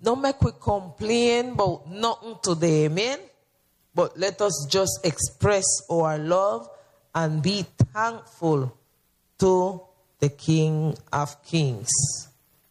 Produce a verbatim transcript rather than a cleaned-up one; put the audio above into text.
Don't make we complain about nothing today, amen? But let us just express our love and be thankful to the King of Kings.